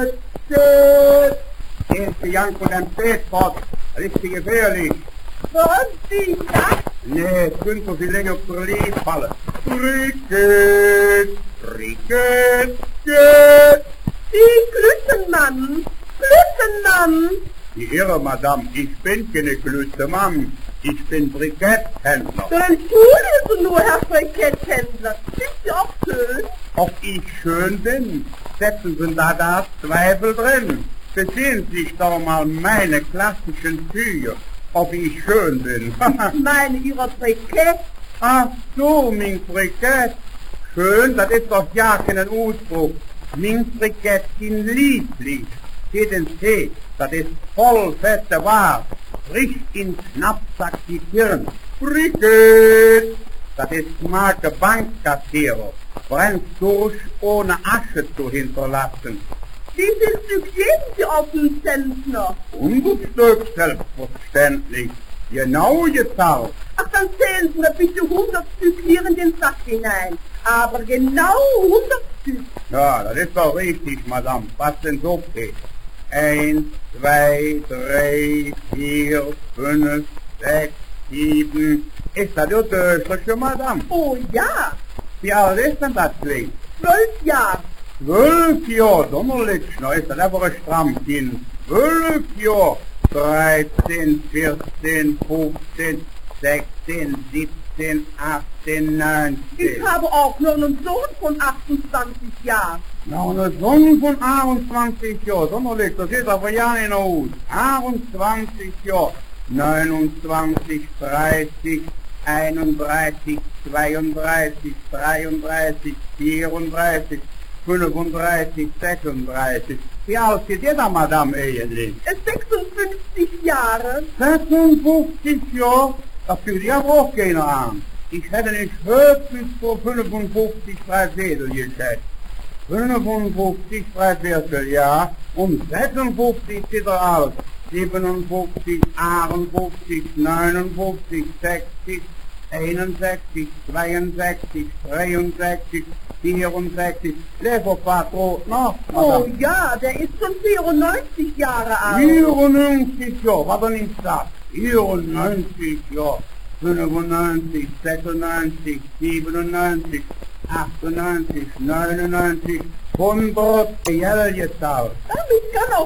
Erste Janko dein Spätpott, richtig gefährlich. Was, sicher? Nee, es könnte so viel länger auf der Lied fallen. Cricket, Cricket, Cricket. Die Glüttenmann, Glüttenmann. Die Irre, Madame, ich bin keine Glützemann, ich bin Briketthändler. Entschuldigen nur, Herr Briketthändler, sind Sie auch schön? Ob ich schön bin, setzen Sie da das Zweifel drin. Besehen Sie sich doch mal meine klassischen Züge, ob ich schön bin. Meine Ihrer Brikett. Ach so, mein Brikett. Schön, das ist doch ja kein Ausdruck. Mein Brikett sind lieblich. Geht ins Tee, das ist voll fette Ware. Frisch in Schnappsack die Kirn. Brikett, das ist Marke Bankkassierer. Brennt durch, ohne Asche zu hinterlassen. Wie viel Stück geben Sie auf den Zentner? 100 Stück, selbstverständlich. Genau gezahlt. Ach, dann zählen Sie mir bitte 100 Stück hier in den Sack hinein. Aber genau 100 Stück. Ja, das ist doch richtig, Madame. Was denn so geht? 1, 2, 3, 4, 5, 6, 7. Ist das der Döscherche, Madame? Oh ja, Wie alt ist denn das Ding? 12 Jahre. 12 Jahre, Sommerlichner, ist das einfach ein Strammkind. 12 Jahre, 13, 14, 15, 16, 17, 18, 19. Ich habe auch noch einen Sohn von 28 Jahren. Na, eine Sonne von 28 Jahren, Sommerlichner, das sieht aber ja nicht aus. 28 Jahre, 29, 30, 31, 32, 33, 34, 35, 36. Wie alt sieht ihr da, Madame, eigentlich? 56 Jahre. 56 Jahre? Das fühlt ja auch keiner an. Ich hätte nicht höchstens vor 55 Viertel geschätzt. 55 Viertel, ja. Und 56 sieht er aus. 57, 58, 59, 60, 61, 62, 63, 64, Leverpatro, noch, Oh ja, der ist schon 94 Jahre alt. 94 Jahre, was er nicht sagt, 94 Jahre, 95, 96, 97, 98, 99, 100, Jahre gezahlt. Damit kann auch